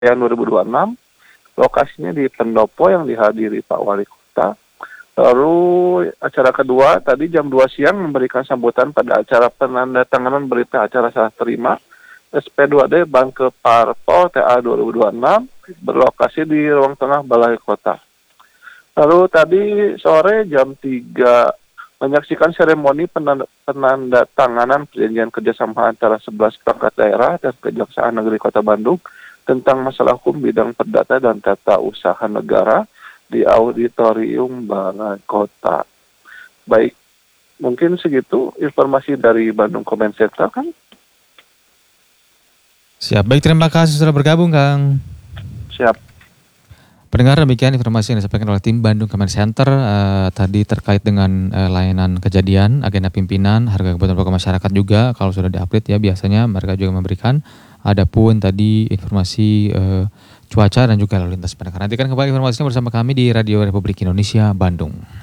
yang 2026. Lokasinya di Pendopo yang dihadiri Pak Wali Kota. Lalu acara kedua tadi jam 2 siang memberikan sambutan pada acara penandatanganan berita acara serah terima SP2D Bangke Parpol TA 2026 berlokasi di ruang tengah Balai Kota. Lalu tadi sore jam 3 menyaksikan seremoni penandatanganan perjanjian kerjasama antara 11 perangkat daerah dan Kejaksaan Negeri Kota Bandung tentang masalah hukum bidang perdata dan tata usaha negara di Auditorium Balai Kota. Baik, mungkin segitu informasi dari Bandung Comment Center, kan? Siap, baik, terima kasih sudah bergabung, Kang. Siap. Pendengar, demikian informasi yang disampaikan oleh tim Bandung Comment Center tadi terkait dengan layanan kejadian, agenda pimpinan, harga kebutuhan pokok masyarakat juga kalau sudah diupdate ya biasanya mereka juga memberikan. Adapun tadi informasi cuaca dan juga lalu lintas pendengar. Nantikan kembali informasinya bersama kami di Radio Republik Indonesia Bandung.